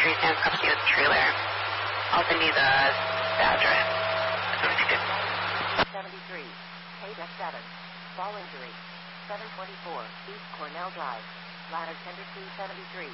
Tree Stand Company with trailer. I'll send you the address. 73, KF7, fall injury, 724, East Cornell Drive, ladder tender 273.